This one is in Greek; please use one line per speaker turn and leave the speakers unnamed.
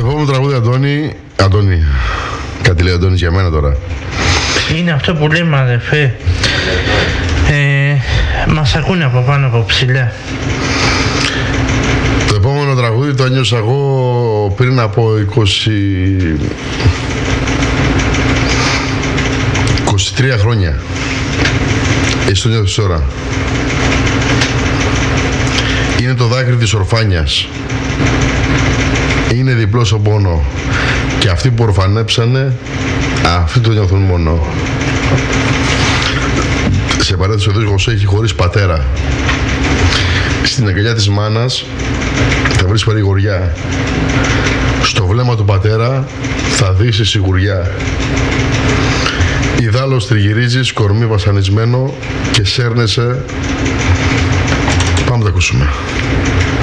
επόμενο τραγούδι, Αντώνη. Κάτι λέει ο Αντώνης για μένα τώρα.
Είναι αυτό που λέμε, αδερφέ. Μας ακούνε από πάνω από ψηλά.
Το επόμενο τραγούδι το ένιωσα εγώ πριν από 23 χρόνια. Εσύ το νιώθεις τώρα. Είναι το δάκρυ της ορφάνιας. Είναι διπλό στον πόνο. Και αυτοί που ορφανέψανε, αυτοί το νιώθουν μόνο. Σε παρένθεση, ο Δίσκος έχει χωρίς πατέρα. Στην αγκαλιά της μάνας θα βρεις παρηγοριά. Στο βλέμμα του πατέρα θα δεις η σιγουριά. Ιδάλλως τριγυρίζεις κορμί βασανισμένο και σέρνεσαι. Πάμε να τα ακούσουμε.